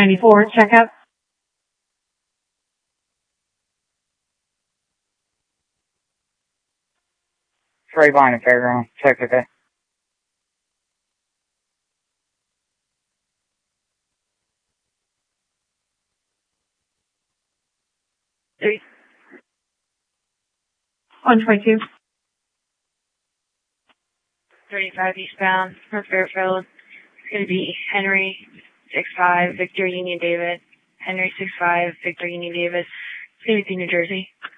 94, checkout. Freight line and Fairground, check okay. Three. 122. 35 eastbound from Fairfield. It's going to be Henry 65 Victor Union David. Henry 65 Victor Union David. It's going to be New Jersey.